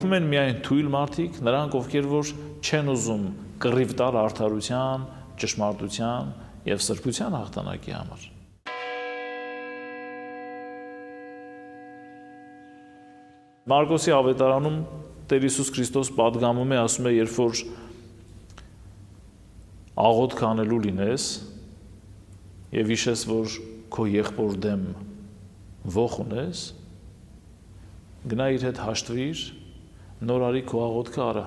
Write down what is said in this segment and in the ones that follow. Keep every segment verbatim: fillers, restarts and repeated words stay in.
Փրկվում են միայն թույլ մարդիկ, նրանք, ովքեր որ չեն ուզում կռիվ տալ արդարության, ճշմարտության եւ սրբության հաղթանակի համար։ Մարկոսի ավետարանում Տեր Հիսուս Քրիստոս պատգամում է, ասում է, երբ որ աղոթք անելու լինես եւ հիշես, որ քո եղբոր դեմ ոխ ունես, գնա իր հետ հաշտվիր, նոր արի քո աղոթքը արա։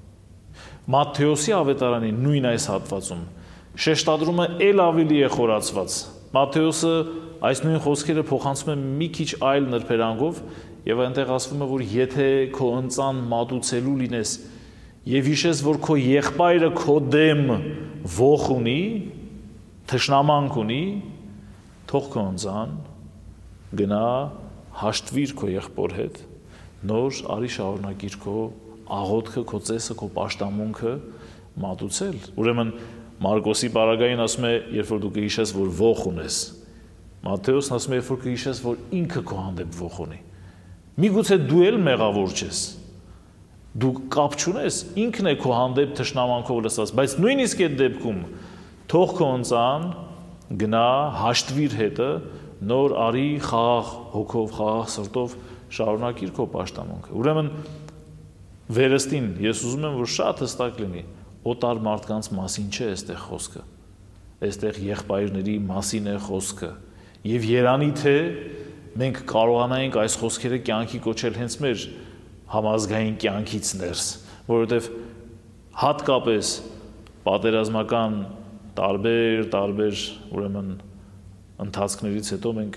Մատթեոսի ավետարանի նույն այս հատվածում շեշտադրումը ել ավելի է խորացված։ Մատթեոսը այս նույն խոսքերը փոխանցում է մի քիչ այլ նրբերանգով եւ այնտեղ ասվում է, որ եթե քո ընծան մատուցելու լինես եւ հիշես, որ քո եղբայրը քո դեմ ոխ ունի, թշնամանք ունի, թող քո ընծան գնա հաշտվիր քո եղբոր հետ, նոր արի շարունակիր քո աղոթքը, քո ծեսը, քո պաշտամունքը մատուցել։ Ուրեմն Մարկոսի պարագային ասում է, երբ որ դու կհիշես, որ ոխ ունես։ Մատթեոսն ասում է, երբ որ կհիշես, որ ինքը քո հանդեպ ոխ ունի։ Միգուցե դու էլ մեղավոր չես։ Դու կապ չունես, ինքն է քո հանդեպ թշնամանքով լսած, բայց նույնիսկ այդ դեպքում թող քո ընծան գնա հաշտվիր հետը, նոր արի խաղաղ հոգով, խաղաղ սրտով շարունակիր քո պաշտամունքը։ Ուրեմն վերստին ես ուզում եմ, որ շատ հստակ լինի, օտար մարդկանց մասին չէ այստեղ խոսքը։ Այստեղ եղբայրների մասին է խոսքը։ Եվ երանի թե մենք կարողանայինք այս խոսքերը կյանքի կոչել հենց մեր համազգային կյանքից ներս, որովհետև հատկապես պատերազմական տարբեր, տարբեր, ուրեմն ընթացքներից հետո մենք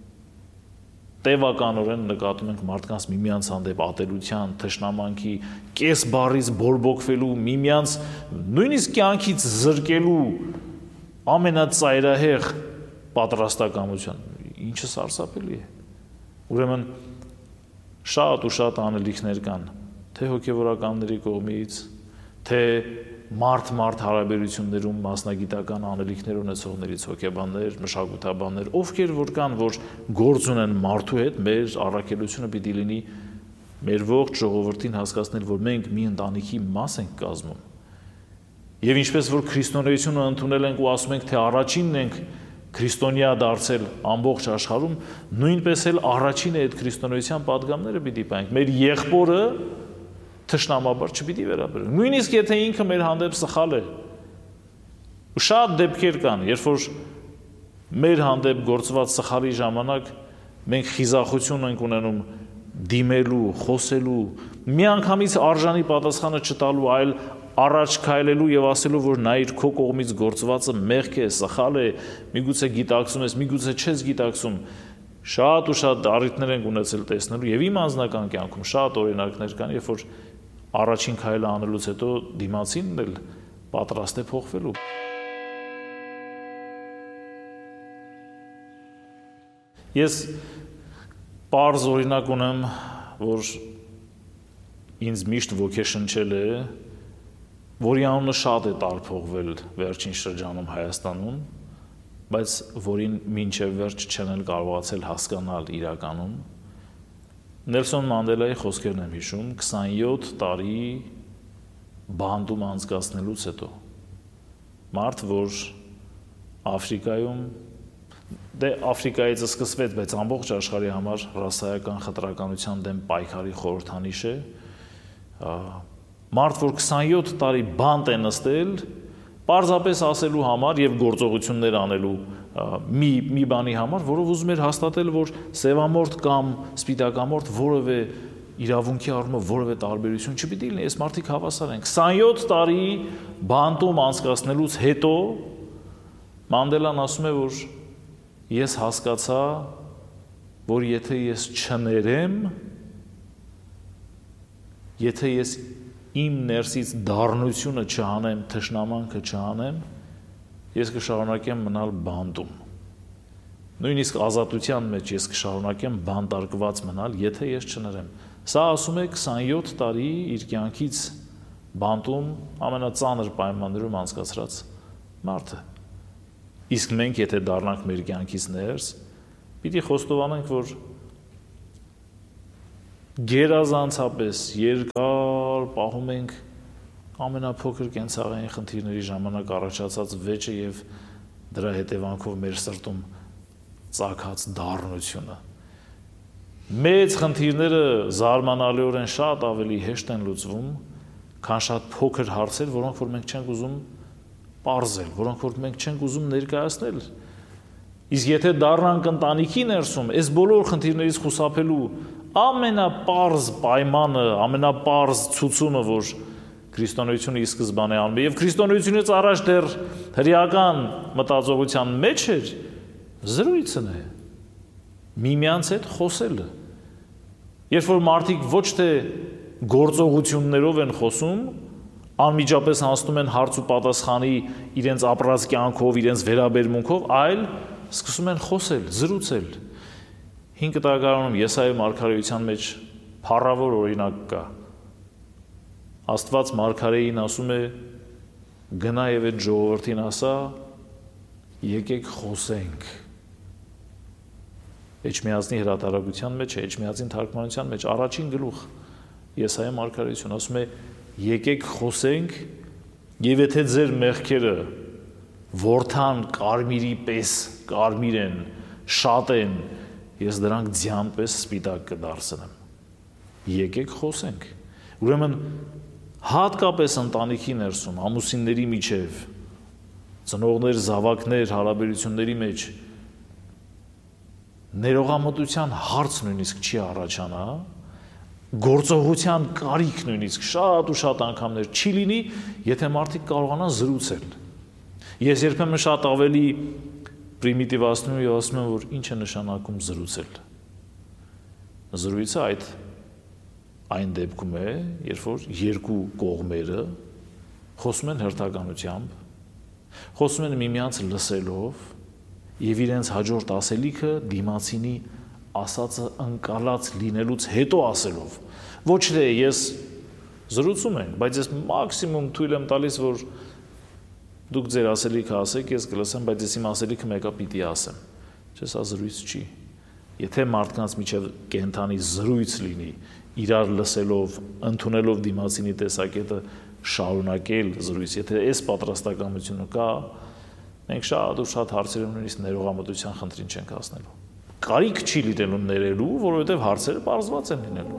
տևականորեն նկատում ենք մարդկանց միմյանց հանդեպ ատելության, թշնամանքի, կես բառից բորբոքվելու, միմյանց նույնիսկ կյանքից զրկելու ամենածայրահեղ պատրաստակամության, ինչը սարսափելի է։ Ուրեմն շատ ու շատ անելիքներ կան, թե հոգևորականների կողմից, թե մարդ-մարդ հարաբերություններում մասնագիտական անելիքներ ունեցողներից հոգեբաններ, մշակութաբաններ, ովքեր որ կան, որ գործ ունեն մարդու հետ, մեր առաքելությունը պիտի լինի մեր ողջ ժողովրդին հասկացնել, որ մենք մի ընտանիքի մաս ենք կազմում։ Եվ ինչպես որ քրիստոնեությունը ընդունել ենք ու ասում ենք, թե առաջինն ենք քրիստոնյա դարձել ամբողջ աշխարհում, նույնպես էլ առաջինը այդ քրիստոնեության պատգամները պիտի պահենք։ Մեր եղբորը թշնամաբար չպիտի վերաբերենք։ Նույնիսկ եթե ինքը մեր հանդեպ սխալ է։ Ու շատ դեպքեր կան, երբ որ մեր հանդեպ գործված սխալի ժամանակ մենք խիզախություն ենք ունենում դիմելու, խոսելու, միանգամից արժանի պատասխանը չտալու, այլ առաջ քայլելու եւ ասելու, որ նայիր քո կողմից գործվածը մեղք է, սխալ է, միգուցե գիտակցում ես, միգուցե չես գիտակցում։ Շատ ու շատ առիթներ ենք ունեցել տեսնելու եւ իմ անձնական կյանքում շատ օրինակներ կան, երբ որ առաջին քայլը անելուց հետո դիմացինն էլ պատրաստ է փոխվելու։ Ես պարզ օրինակ ունեմ, որ ինձ միշտ ոգեշնչել է, որի անունը շատ է տարփողվել վերջին շրջանում Հայաստանում, բայց որին մինչև վերջ չեն էլ կարողացել հասկանալ իրականում։ Նելսոն Մանդելայի խոսքերն եմ հիշում, քսանյոթ տարի բանտում անցկացնելուց հետո։ Մարդ, որ Աֆրիկայում, դե Աֆրիկայից սկսվեց, բայց ամբողջ աշխարհի համար ռասայական խտրականության դեմ պայքարի խորհրդանիշ է։ Մարդ, որ քսանյոթ տարի բանտ է նստել, պարզապես ասելու համար եւ գործողություններ անելու մի մի բանի համար, որով ուզում էր հաստատել, որ սևամորթ կամ սպիտակամորթ որևէ իրավունքի առումով որևէ տարբերություն չպիտի լինի, այս մարդիկ հավասար են։ քսանյոթ տարի բանտում անցկացնելուց հետո Մանդելան ասում է, որ ես հասկացա, որ եթե ես չներեմ, եթե ես իմ ներսից դառնությունը չհանեմ, թշնամանքը չհանեմ, ես կշարունակեմ մնալ բանտում։ Նույնիսկ ազատության մեջ ես կշարունակեմ բանտարկված մնալ, եթե ես չներեմ։ Սա ասում է քսանյոթ տարի իր կյանքից բանտում ամենածանր պայմաններում անցկացրած մարդը։ Իսկ մենք եթե դառնանք մեր կյանքից ներս, պիտի խոստովանենք, որ գերազանցապես երկար պահում ենք ամենափոքր կենցաղային խնդիրների ժամանակ առաջացած վեճը եւ դրա հետևանքով մեր սրտում ծագած դառնությունը։ Մեծ խնդիրները զարմանալիորեն շատ ավելի հեշտ են լուծվում, քան շատ փոքր հարցեր, որոնք որ մենք չենք ուզում պարզել, որոնք որ մենք չենք ուզում ներկայացնել։ Իսկ եթե դառնանք ընտանիքի ներսում, այս բոլոր խնդիրներից խուսափելու ամենապարզ պայմանը, ամենապարզ ցուցումը, որ քրիստոնեությունը ի սկզբանե անում է, եւ քրիստոնեությունից առաջ դեռ հրեական մտածողության մեջ էր, զրույցն է, միմյանց հետ խոսելը։ Երբ որ մարդիկ ոչ թե գործողություններով են խոսում, անմիջապես անցնում են հարց ու պատասխանի իրենց ապրած կյանքով, իրենց վերաբերմունքով, այլ սկսում են խոսել, զրուցել։ Հինգ տաղարանում Եսայի մարգարեության մեջ փառավոր օրինակ կա։ Աստված մարգարեին ասում է. գնա եւ այդ ժողովրդին ասա, եկեք խոսենք։ Էջմիածնի հրատարակության մեջ, Էջմիածին թարգմանության մեջ առաջին գլուխ Եսայի մարգարեություն ասում է. եկեք խոսենք, եւ եթե ձեր մեղքերը որդան կարմիրի պես կարմիր են, շատ են, ես դրանք ձյան պես սպիտակ կդարձնեմ։ Եկեք խոսենք։ Ուրեմն հատկապես ընտանիքի ներսում, ամուսինների միջև, ծնողներ, զավակներ, հարաբերությունների մեջ ներողամտության հարց նույնիսկ չի առաջանա, գործողության կարիք նույնիսկ շատ ու շատ անգամներ չի լինի, եթե մարդիկ կարողանան զրուցել։ Ես երբեմն շատ ավելի պրիմիտիվացնում եւ ասում եմ, որ ինչ է նշանակում զրուցել։ Զրույցը այդ այն դեպքում է, երբ որ երկու կողմերը խոսում են հերթականությամբ, խոսում են միմյանց լսելով եւ իրենց հաջորդ ասելիքը դիմացինի ասածը ընկալած լինելուց հետո ասելով։ Ոչ թե ես զրուցում ենք, բայց ես մաքսիմում թույլ եմ տալիս, որ դուք ձեր ասելիքը ասեք, ես կլսեմ, բայց ես իմ ասելիքը մեկը պիտի ասեմ։ Չէ, սա զրույց չի։ Եթե մարդկանց միջև կենթանի զրույց լինի, իրար լսելով, ընդունելով դիմացինի տեսակետը, շարունակել զրույց, եթե այս պատրաստակամությունը կա, մենք շատ ու շատ հարցերում նույնիսկ ներողամտության խնդրին չենք հասնելու։ Կարիք չի լինելու ներելու, որովհետև հարցերը պարզված են լինելու։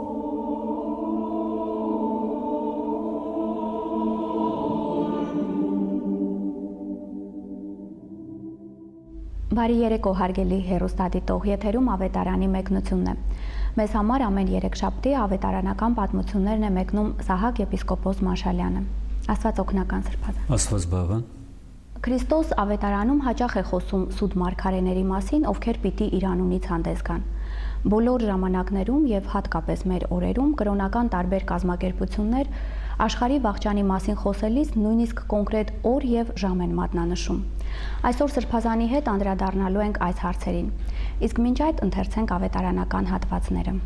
Բարի երեկո հարգելի հեռուստադիտող, եթերում ավետարանի մեկնությունն է։ Մեզ համար ամեն երեքշաբթի ավետարանական պատմություններն է մեկնում Սահակ եպիսկոպոս Մաշալյանը։ Աստված օգնական սրբազան։ Աստված բավան։ Քրիստոս ավետարանում հաճախ է խոսում սուտ մարգարեների մասին, ովքեր պիտի իր անունից հանդես գան։ Բոլոր ժամանակներում եւ հատկապես մեր օրերում կրոնական տարբեր կազմակերպություններ աշխարհի վաղճանի մասին խոսելիս նույնիսկ կոնկրետ օր եւ ժամ են մատնանշում։ Այսօր սրբազանի հետ անդրադառնալու ենք այս հարցերին։ Իսկ մինչ այդ ընթերցենք ավետարանական հատվածները։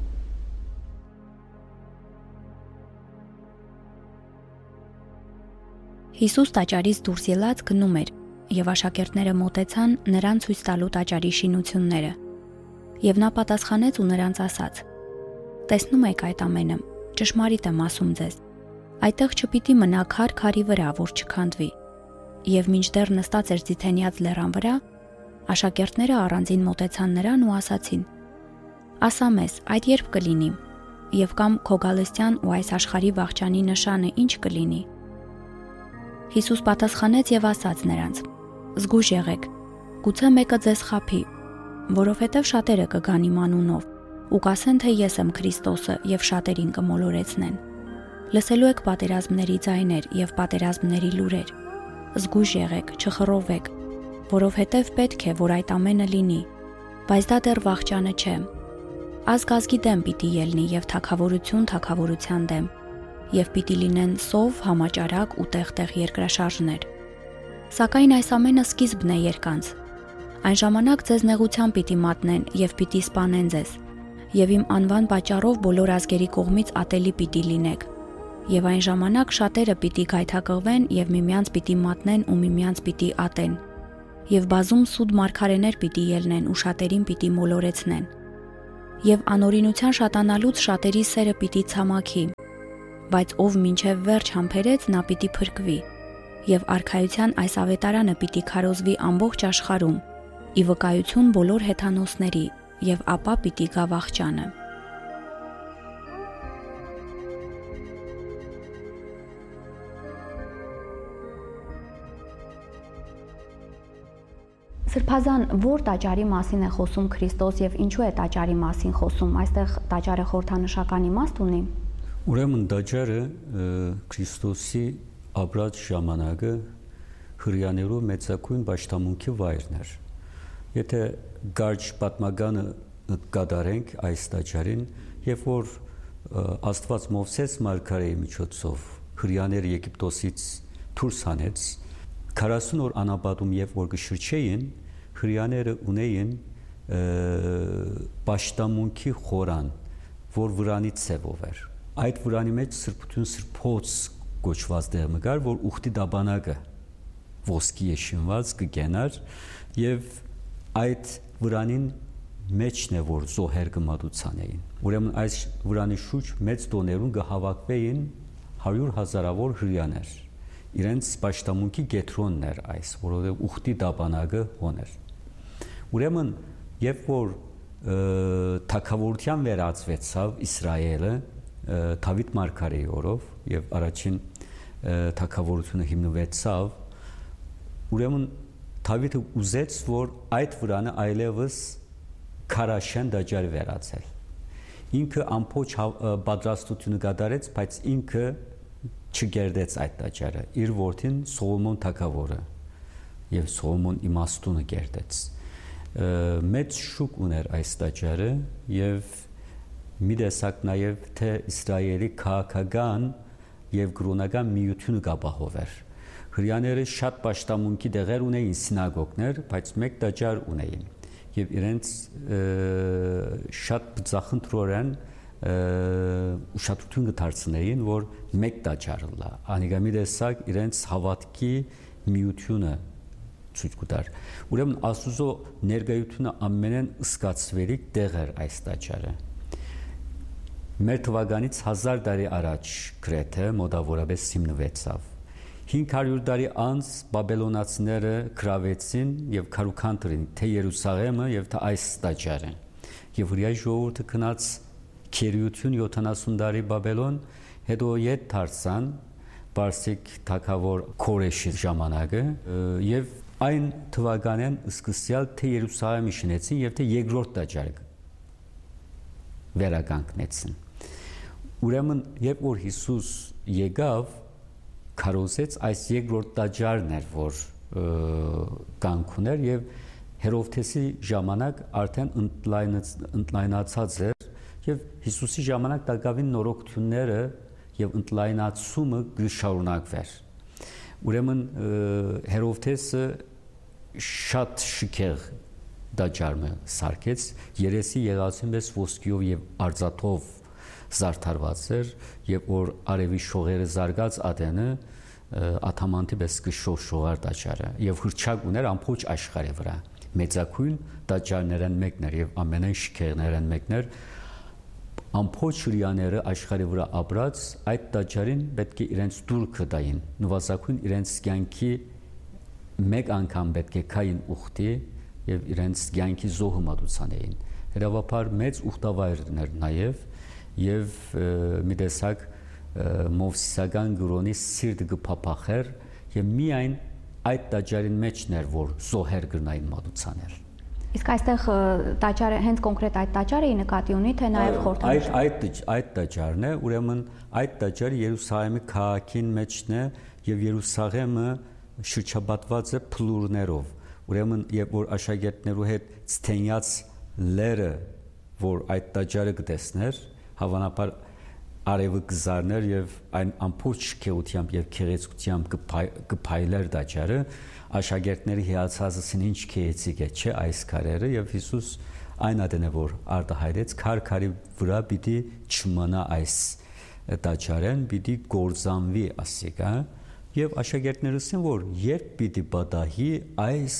Հիսուս տաճարից դուրս ելած գնում էր, եւ աշակերտները մոտեցան նրան ցույց տալու տաճարի շինությունները։ Եվ նա պատասխանեց ու նրանց ասաց. «Տեսնում եք այդ ամենը, ճշմարիտ եմ ասում ձեզ, այդտեղ չպիտի մնա քար քարի վրա, որ չքանդվի»։ Եվ մինչդեռ նստած էր Ձիթենյաց լեռան վրա, աշակերտները առանձին մոտեցան նրան ու ասացին. «Ասա մեզ, այդ երբ կլինի, եւ կամ քո գալստյան ու այս աշխարհի վաղճանի նշանը ինչ կլինի»։ Հիսուս պատասխանեց եւ ասաց նրանց. «Զգույշ եղեք, գուցե մեկը ձեզ խաբի, որովհետեւ շատերը կգան իմ անունով ու կասեն, թե ես եմ Քրիստոսը եւ շատերին կմոլորեցնեն։ Լսելու եք պատերազմների ձայներ եւ պատերազմների լուրեր։ Զգույշ եղեք, չխռովեք, որովհետեւ պետք է, որ այդ ամենը լինի, բայց դա դեռ վաղճանը չէ։ Ազգ ազգի դեմ պիտի ելնի եւ թագավորություն թագավորության դեմ, եւ պիտի լինեն սով, համաճարակ ու տեղ-տեղ երկրաշարժներ։ Սակայն այս ամենը սկիզբն է երկանց։ Այն ժամանակ ձեզ նեղությամբ պիտի մատնեն եւ պիտի սպանեն ձեզ, եւ իմ անվան պատճառով բոլոր ազգերի կողմից ատելի պիտի լինեք։ Եվ այն ժամանակ շատերը պիտի գայթակղվեն եւ միմյանց պիտի մատնեն ու միմյանց պիտի ատեն։ Եվ բազում սուտ մարգարեներ պիտի ելնեն ու շատերին պիտի մոլորեցնեն։ եւ անօրինության շատանալուց շատերի սերը պիտի ցամաքի, բայց ով մինչև վերջ համբերեց, նա պիտի փրկվի, եւ արքայության այս ավետարանը պիտի քարոզվի ամբողջ աշխարհում, ի վկայություն բոլոր հեթանոսների, եւ ապա պիտի գա վախճանը։ Սրբազան, որ տաճարի մասին է խոսում Քրիստոս եւ ինչու է տաճարի մասին խոսում, այստեղ տաճարը խորհրդանշական իմաստ ունի։ Ուրեմն տաճարը Քրիստոսի ապրած ժամանակը հրյաներու մեծակույն պաշտամունքի վայրն էր։ Եթե կարճ պատմականը կատարենք այս տաճարին, երբ որ Աստված Մովսես մարգարեի միջոցով հրյաներ Եգիպտոսից դուրս հանեց, քառասուն օր անապատում երբ որ կշրջեին, հրյաները ունեին պաշտամունքի խորան, որ վրանի ցևով էր։ Այդ վրանի մեջ սրբություն սրբոց կոչված դեղը կար, որ ուխտի դաբանակը ոսկի է շինված կգենար եւ այդ վրանին մեջն է որ զոհեր կմատուցանեին։ Ուրեմն այս վրանի շուրջ մեծ տոներուն կհավաքվեին հարյուր հազարավոր հրյաներ։ Իրենց պաշտամունքի գետրոնն էր այս, որովհետև ուխտի դաբանակը հոներ։ Ուրեմն, երբ որ թագավորության վերածվեցավ Իսրայելը Դավիթ մարգարեի օրով եւ առաջին թագավորությունը հիմնվեցավ, ուրեմն Դավիթը ուզեց, որ այդ վրանը այլևս քարաշեն տաճար վերածել։ Ինքը ամբողջ պատրաստությունը կատարեց, բայց ինքը չգերդեց այդ տաճարը, իր որդին Սողոմոն թագավորը եւ Սողոմոն իմաստունը գերդեց։ Մեծ շուկ ուներ այս տաճարը եւ մի տեսակ նաեւ թե Իսրայելի քաղաքական եւ կրոնական միությունը կապահովեր։ Հրյաները շատ պաշտամունքի դեղեր ունեին սինագոգներ, բայց մեկ տաճար ունեին եւ իրենց շատ բծախնդրորեն ուշադրություն կդարձնեին, որ մեկ տաճար լա, անիկամի տեսակ իրենց հավատքի միությունը ցույց կտար։ Ուրեմն Աստուծո ներկայությունը ամենեն ըսկացվելիք տեղ էր այս տաճարը։ Մեր թվականից հազար տարի առաջ գրեթե մոտավորապես հիմնվեցավ։ հինգ հարյուր տարի անց բաբելոնացիները գրավեցին եւ քարուքանտրին թե Երուսաղեմը եւ թե այս տաճարը։ Եվ հրյա ժողովուրդը գնաց քերիություն յոթանասուն տարի Բաբելոն, հետո ետ դարձան Պարսիկ թագավոր Քորեշի ժամանակը եւ այն թվականեն սկսյալ թե Երուսաղեմի շինեցին եւ թե երկրորդ տաճարը վերականգնեցին։ Ուրեմն երբ որ Հիսուս եկավ, քարոզեց այս երկրորդ տաճարն էր, որ կանգ ուներ եւ Հերովդեսի ժամանակ արդեն ընդլայնացած էր եւ Հիսուսի ժամանակ տակավին նորոգությունները եւ ընդլայնացումը գշարունակվեր։ Ուրեմն Հերովդեսը շատ շքեղ տաճարը սարքեց, երեսի եղածին մեծ ոսկիով եւ արծաթով զարդարված էր եւ որ արևի շողերը զարգաց ադենը աթամանտի պես կշոշողար տաճարը եւ հրճակ ուներ ամբողջ աշխարհի վրա մեծակույն տաճարներն մեկն էր եւ ամենայն շքեղներն մեկն էր ամբողջ հրյաները աշխարհի վրա ապրած այդ տաճարին պետք է իրենց դուր կտային նվազագույն իրենց կյանքի մեկ անգամ պետք է կային ուխտի եւ իրենց կյանքի զոհը մատուցանեին հրավապար մեծ ուխտավայրներ նաեւ եւ մի տեսակ մովսիսական գրոնի սիրտը կփափախեր եւ միայն այդ տաճարին մեջն էր որ զոհեր գրնային մատուցաներ Իսկ այստեղ տաճարը հենց կոնկրետ այդ տաճարը նկատի ունի թե նաեւ խորհրդանշ Այդ այդ այդ տաճարն է ուրեմն այդ տաճարը Երուսաղեմի քաղաքին մեջն է եւ Երուսաղեմը շրջապատված է փլուրներով ուրեմն երբ որ աշակերտներու հետ ցտենյաց լերը որ այդ տաճարը կտեսներ հավանաբար արևը կզարներ եւ այն ամբողջ քեությամբ եւ քեղեցկությամբ կփայլեր տաճարը աշակերտների հիացածին ինչ քեեցիկ է չէ այս քարերը եւ Հիսուս այն ադենը որ արտահայտեց քար-քարի վրա պիտի չմնա այս տաճարեն պիտի գործանվի ասիկա եւ աշակերտներուսին որ երբ պիտի պատահի այս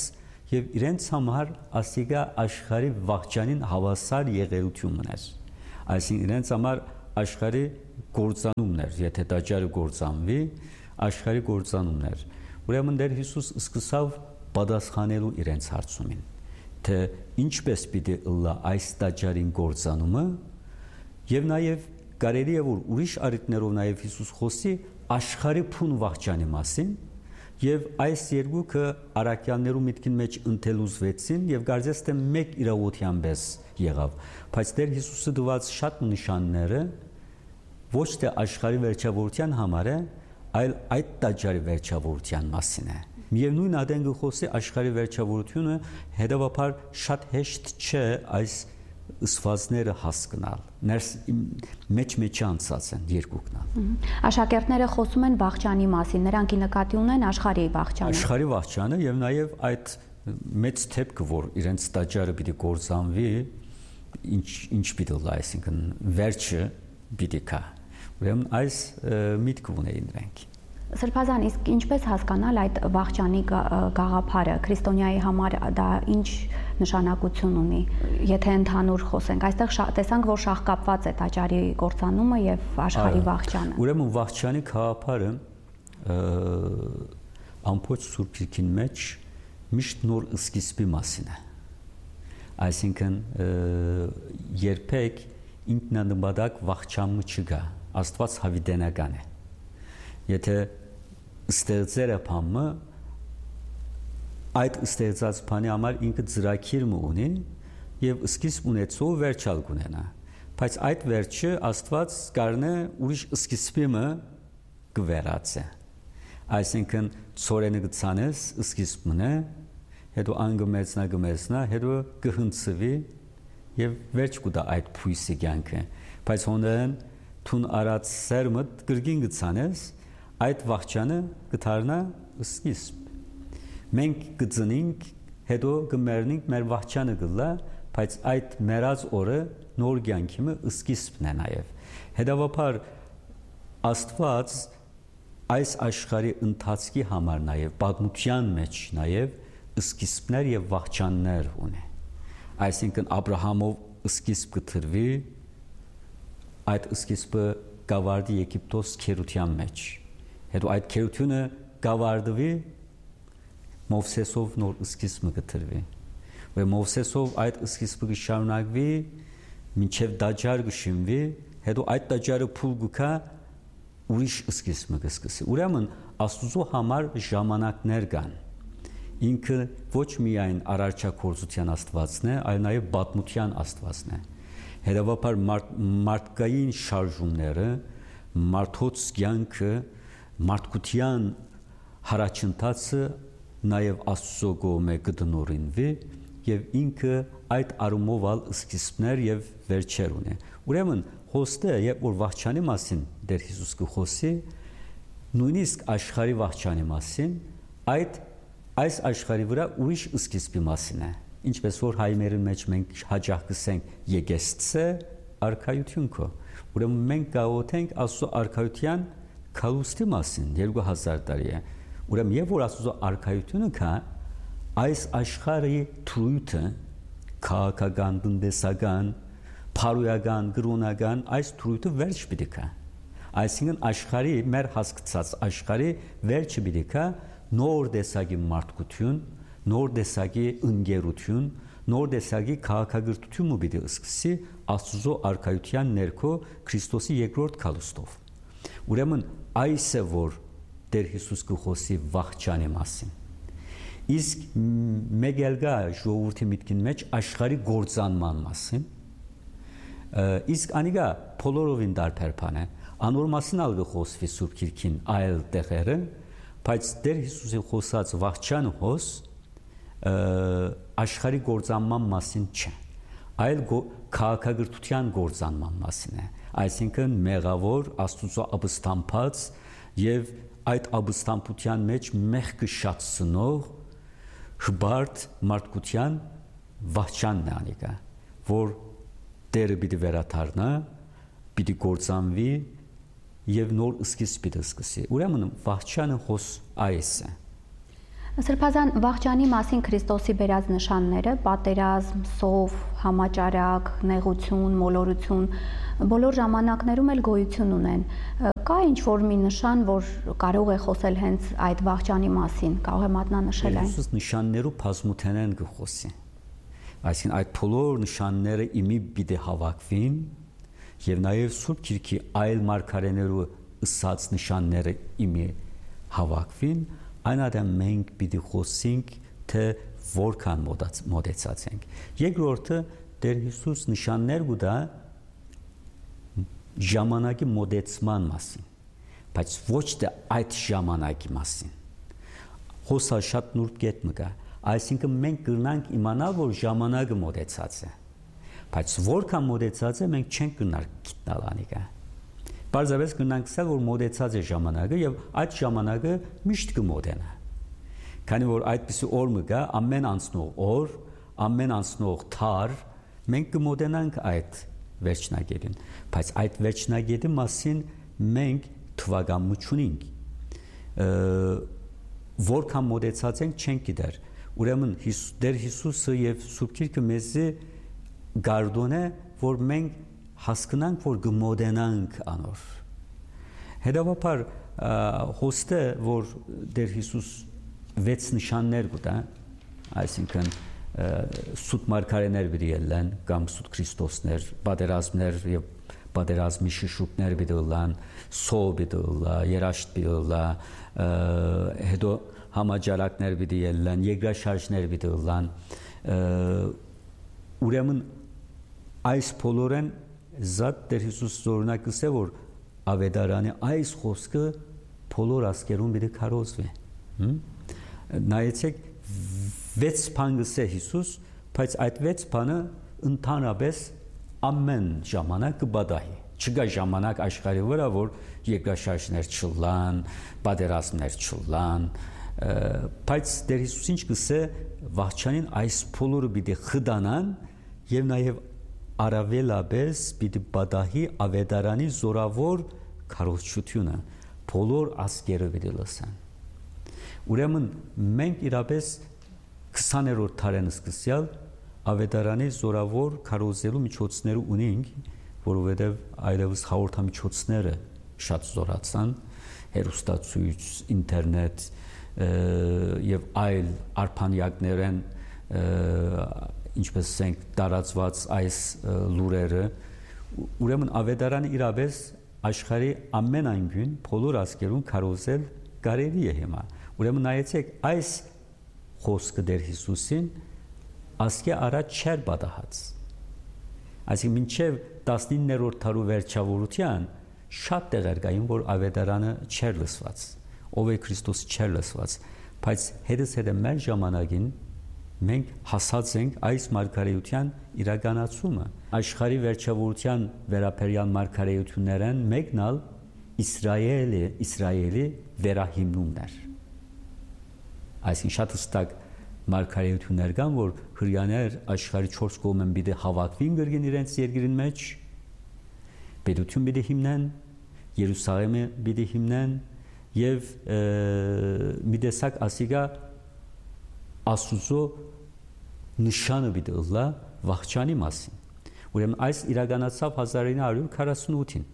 եւ իրենց համար ասիգա աշխարհի վաղճանին հավասար եղերությունն էր, այսինքն իրենց համար աշխարհի գործանումն էր, եթե տաճարը գործանվի, աշխարհի գործանումն էր, ուրեմն Տեր Հիսուս սկսավ պատասխանելու իրենց հարցումին, թե ինչպես պիտի ըլլա այս տաճարին գործանումը եւ նաեւ կարելի է որ ուրիշ առիթներով նաեւ Հիսուս խոսի աշխարհի փուն վաղճանի մասին եւ այս երկուքը արաքյաններու միտքին մեջ ընթելուզվեցին եւ կարծես թե մեկ իրավության պես եղավ, բայց Տեր Հիսուսը դված շատ նշանները ոչ թե աշխարհի վերջավորության համար է, այլ այդ տաճարի վերջավորության մասին է։ Միևնույն ադենգը խոսի աշխարհի վերջավորությունը, հետևաբար շատ հեշտ չէ այս ըսվածները հասկանալ, ներս մեջ-մեջ անցած են երկուքն։ Աշակերտները խոսում են վաղճանի մասին, նրանք ի նկատի ունեն աշխարհի վաղճանը։ Աշխարհի վաղճանը եւ նաեւ այդ մեծ թեփքը, որ իրենց տաճարը պիտի կործանվի, ինչ ինչ պիտի լա, այսինքն վերջը պիտի կա։ Ուրեմն այս միտքը ունեին նրանք։ Սրբազան, իսկ ինչպես հասկանալ այդ վաղճանի գաղափարը, քրիստոնյայի համար դա ինչ նշանակություն ունի, եթե ընդհանուր խոսենք, այստեղ տեսանք, որ շահկապված է տաճարի կործանումը եւ աշխարհի վաղճանը։ Ուրեմն վաղճանի գաղափարը ամբողջ Սուրբ Գիրքին մեջ միշտ նոր սկիզբի մասին է, այսինքն երբեք ինքնանպատակ վաղճանը չկա, Աստված հավիտենական է, եթե ստեղծերը բանը այդ ստեղծած բանի համար ինքը ծրագիր ունի եւ սկիզբ ունեցող վերջալ կունենա, բայց այդ վերջը Աստված կարնե ուրիշ սկիզբը կվերածի, այսինքն ծորենը գցանես սկիզբն է, հետո անգմեցնա գմեցնա, հետո կհնցվի եւ վերջ կուտա այդ փույսի կյանքը, բայց հոնդեն թուն արած սերմդ գրգին գցանես այդ վաղճանը կդառնա սկիզբ։ Մենք կծնենք, հետո կմեռնենք, մեր վաղճանը կլա, բայց այդ մեռած օրը նոր կյանքի սկիզբն է նաև։ Հետևաբար Աստված այս աշխարհի ընթացքի համար նաև պատմության մեջ նաև սկիզբներ եւ վաղճաններ ունի։ Այսինքն Աբրահամով սկիզբ կտրվի, այդ սկիզբը կավարտի Եգիպտոս քերության մեջ։ Հետո այդ քերությունը կավարտվի Մովսեսով նոր սկիզբը կտրվի։ Ու Մովսեսով այդ սկիզբը կշարունակվի մինչև տաճար կշինվի, հետո այդ տաճարը փուլ գուքա ուրիշ սկիզբը կսկսի։ Ուրեմն Աստծո համար ժամանակներ կան։ Ինքը ոչ միայն արարչագործության Աստվածն է, այլ նաև պատմության Աստվածն է։ Հետևաբար մարդկային շարժումները, մարդոց կյանքը, մարդկության հարաճընթացը նաև Աստծո կողմէ կդնորինվի եւ ինքը այդ առումով ալ սկիզբներ եւ վերջեր ունի։ Ուրեմն խոստը, երբ որ վաղճանի մասին Տեր Հիսուս կխոսի, նույնիսկ աշխարհի վաղճանի մասին, այդ այս աշխարհի վրա ուրիշ սկիզբի մասին է։ Ինչպես որ հայմերի մեջ մենք հաճախ կսենք եկեսցե արքայություն քո։ Ուրեմն մենք գաղութենք Աստծո արքայության քալուստի մասին երկու հազար տարի է։ Ուրեմն եւ որ Աստծո արքայությունը կա, այս աշխարհի թույլը քաղաքական, տնտեսական, փարոյական, գրոնական այս թույլը վերջ պիտի կա։ Այսինքն աշխարհի մեր հասկացած աշխարհի վերջը պիտի կա նոր տեսակի մարդկություն, նոր տեսակի ընկերություն, նոր տեսակի քաղաքագրթություն պիտի սկսի Աստծո արքայության ներքո Քրիստոսի երկրորդ քալուստով։ Ուրեմն այս է որ Տեր Հիսուս կխոսի վաղճանի մասին։ Իսկ մեկ էլ գա ժողովրդի միտքին մեջ աշխարհի գործանման մասին։ Իսկ անիգա բոլորովին դարբեր բան է։ Անոր մասին ալ կխոսվի Սուրբ Գիրքին այլ տեղերը, բայց Տեր Հիսուսի խոսած վաղճանը հոս աշխարհի գործանման մասին չէ, այլ քաղաքագրթության գործանման մասին է։ Այսինքն մեղավոր Աստծո ապստամբած եւ այդ ապստամբության մեջ մեղքը շատցնող հբարտ մարդկության վաղճանն է անիկա, որ Տերը պիտի վերադառնա, պիտի գործանվի եւ նոր սկիզբ պիտի սկսի։ Ուրեմն վաղճանը հոս այս է։ Սրբազան վախճանի մասին Քրիստոսի բերած նշանները՝ պատերազմ, սով, համաճարակ, նեղություն, մոլորություն, բոլոր ժամանակներում էլ գոյություն ունեն։ Կա ինչ-որ մի նշան, որ կարող է խոսել հենց այդ վախճանի մասին, կարող է մատնանշել այն։ Հիսուս նշաններու բազմութենեն կխոսի։ Այսինքն այդ բոլոր նշանները իմի պիտի հավաքվին եւ նաեւ Սուրբ Գիրքի այլ մարգարեներու ըսած նշանները իմի հավաքվին, այնադեմ մենք պիտի խոսենք, թե որքան մոտեցած ենք։ Երկրորդը Տեր Հիսուս նշաններ կուտա ժամանակի մոտեցման մասին, բայց ոչ թե այդ ժամանակի մասին։ Խոսա շատ նուրբ կետ մը կա, այսինքն մենք կրնանք իմանալ, որ ժամանակը մոտեցած է, բայց որքան մոտեցած է մենք չենք կրնար գիտնալ անիկա։ Պարզապես կրնանք ասել, որ մոտեցած է ժամանակը եւ այդ ժամանակը միշտ կմոտենա։ Քանի որ այդպիսի օր մը կա, ամեն անցնող օր, ամեն անցնող թար, մենք կմոտենանք այդ վերջնագետին, բայց այդ վերջնագետի մասին մենք թվակամու չունենք։ Որքան մոտեցած ենք չենք գիտեր։ Ուրեմն Դեր Հիսուսը եւ Սուրբ Գիրքը մեզի գարդոն է, որ մենք հասկանանք, որ կմոտենանք անոր։ Հետևաբար հոստը, որ Դեր Հիսուս վեց նշաններ կուտա, այսինքն սուտ մարգարեներ պիտի ելեն, կամ սուտ Քրիստոսներ, պատերազմներ եւ պատերազմի շշուկներ պիտի ելան, սով պիտի ելա, երաշտ պիտի ելա, հետո համաճարակներ պիտի ելան, երկրաշարժներ պիտի ելան։ Ուրեմն այս բոլորեն զատ Տեր Հիսուս օրինակ ասե, որ ավետարանի այս խոսքը բոլոր ասկերուն պիտի քարոզվի։ Նայեցեք վեց բան գսե Հիսուս, բայց այդ վեց բանը ընդհանրապես ամեն ժամանակ կբադահի։ Չկա ժամանակ աշխարհի վրա, որ երկրաշարժներ չլան, պատերազմներ չլան, բայց Տեր Հիսուս ինչ գսե, վախճանին այս բոլորը պիտի խդանան եւ նաեւ առավելապես պիտի բադահի ավետարանի զորավոր քարոզչությունը, բոլոր ասկերը պիտի լսան։ Ուրեմն մենք իրապես քսաներորդ դարեն սկսյալ ավետարանի զորավոր քարոզելու միջոցներ ունենք, որովհետև այլևս հաղորդամիջոցները շատ զորացան, հեռուստացույց, ինտերնետ եւ այլ արփանյակներեն, ինչպես ասենք, տարածված այս լուրերը, ուրեմն ավետարանը իրապես աշխարհի ամեն անկյուն բոլոր ասկերուն քարոզել կարելի է հիմա։ Ուրեմն նայեցեք, այս խոսքը Տեր Հիսուսին ասկե առաջ չեր պատահած։ Այսինքն մինչև տասնիններորդ դարու վերջավորության շատ տեղեր կային, որ ավետարանը չեր լսված, ով է Քրիստոս չեր լսված, բայց հետս հետը մեր ժամանակին մենք հասած ենք այս մարգարեության իրականացումը։ Աշխարհի վերջավորության վերաբերյալ մարգարեություններն մեկնալ Իսրայելի, Իսրայելի վերահիմնումներ։ Այսինքն շատ հստակ մարգարեություններ կան, որ հրյաներ աշխարհի չորս կողմեն պիտի հավաքվին գրգին իրենց երկրին մեջ, պետություն պիտի հիմնեն, Երուսաղեմը պիտի հիմնեն եւ մի տեսակ ասիգա Աստուծո նշանը պիտի ըլլա վախճանի մասին։ Ուրեմն այս իրականացավ հազար ինը հարյուր քառասունութին։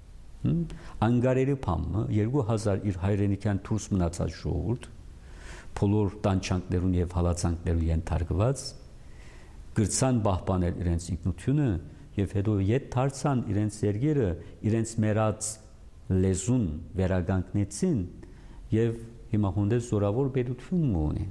Անգարերի փամը երկու հազար իր հայրենիքյան դուրս մնացած ժողովուրդ, բոլոր տանջանքներուն եւ հալածանքներուն ենթարկված, գրցան պահպանել իրենց ինքնությունը եւ հետո ետ դարձան իրենց երկիրը, իրենց մերած լեզուն վերագանքնեցին եւ հիմա հոնդես զորավոր պետություն ունեն։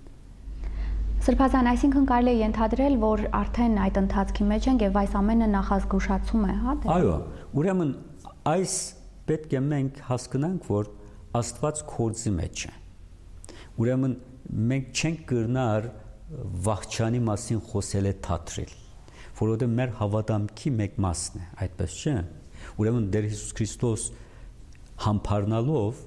Սրբազան, այսինքն կարելի է ենթադրել, որ արդեն այդ ընթացքի մեջ ենք եւ այս ամենը նախազգուշացում է, հա՞։ Այո, ուրեմն այս պետք է մենք հասկանանք, որ Աստված կորձի մեջ է։ Ուրեմն մենք չենք կրնար վախճանի մասին խոսել է թատրել, որովհետեւ մեր հավատամքի մեկ մասն է, այդպես չէ։ Ուրեմն Տեր Հիսուս Քրիստոս համբարնալով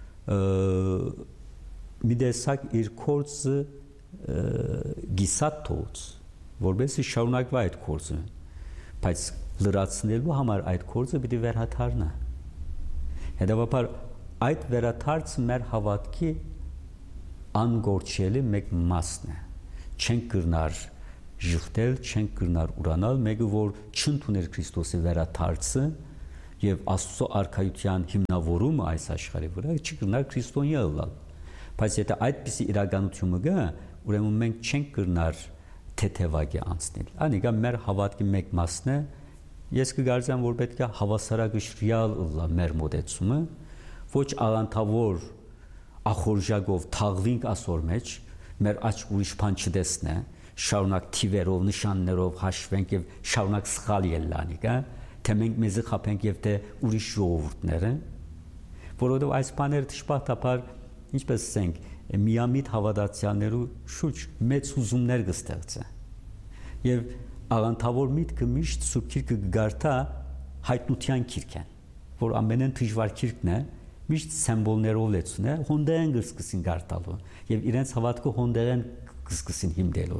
մի տեսակ իր կորձը գիսատ թողեց, որովհետեւ շարունակվա այդ կորձը, բայց լրացնելու համար այդ կորձը պիտի վերհաթարնա։ Հետևաբար այդ վերաթարցը մեր հավատքի անգործելի մեկ մասն է։ Չենք կրնար ժխտել, չենք կրնար ուրանալ, մեկը որ չընդուներ Քրիստոսի վերաթարցը եւ Աստծո արքայության հիմնավորումը այս աշխարհի վրա, չկրնար քրիստոնյա ըլլալ։ Բայց եթե այդպիսի իրականությունը գա, ուրեմն մենք չենք կրնար թեթևակի անցնել։ Անիկա մեր հավատքի մեկ մասն է։ Ես կգարձեմ, որ պետք է հավասարակշռյալ ըլլա մեր մոտեցումը, ոչ աղանթավոր ախորժակով թաղվինք ասոր մեջ, մեր աչք ուրիշ բան չտեսնե, շարունակ թիվերով, նշաններով հաշվենք եւ շարունակ սխալ ելլանիկ, հա, թե մենք մեզ խփենք եւ թե ուրիշ ժողովուրդները, որովհետեւ այս բաները դժբախտաբար, ինչպես ասենք, միամիտ հավատացյալներու շուրջ մեծ հուզումներ կստեղծե։ Եվ աղանթավոր միտքը միշտ Սուրբ Գիրքը կգարտա հայտնության գիրքեն, որ ամենեն դժվար գիրքն է, միշտ սիմվոլներով լեցուն է, հոնդերեն կսկսին գարտալու եւ իրենց հավատքը հոնդերեն կսկսին հիմնելու։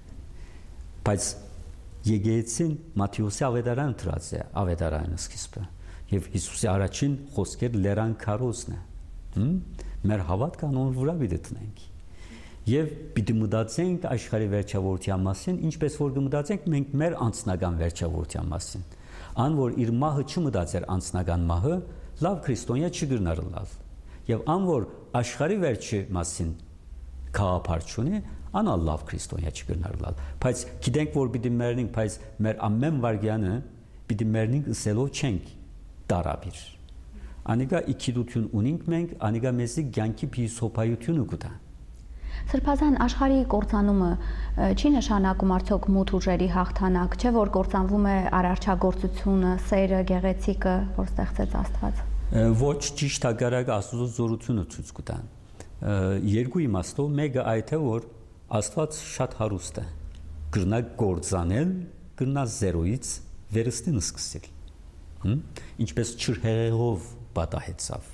Բայց եկեղեցին Մատթեոսի ավետարանը դրած է, ավետարանը սկիզբը, եւ Հիսուսի առաջին խոսքերը լերան քարոզն է։ Մեր հավատքը անոնց վրա պիտի տնենք։ Եվ պիտի մտածենք աշխարհի վերջավորության մասին, ինչպես որ կմտածենք մենք մեր անձնական վերջավորության մասին։ Ան որ իր մահը չմտածեր անձնական մահը, լավ քրիստոնյա չգրնար լալ։ Եվ ան որ աշխարհի վերջի մասին քաղափար չունի, անա լավ քրիստոնյա չգրնար լալ։ Բայց գիտենք որ պիտի մեռնենք, բայց մեր ամեն վարգյանը պիտի մեռնենք ըսելով չենք տարաբիր։ Անիկա իքիդություն ունենք մենք, անիկա մեզի ցանկի փիլիսոփայությունը կտա։ Սրբազան աշխարհի կործանումը չի նշանակում արդյոք մութ ուժերի հաղթանակ, չէ՞ որ կործանվում է արարչագործությունը, սերը, գեղեցիկը, որ ստեղծեց Աստված։ Ոչ, ճիշտ հակառակը Աստծո զորությունը ցույց կտա։ Երկու իմաստով մեկը այդ է, որ Աստված շատ հարուստ է։ Կրնա կործանել, կրնա զերոյից վերստին սկսել։ Ինչպես չրհեղով պատահեցավ։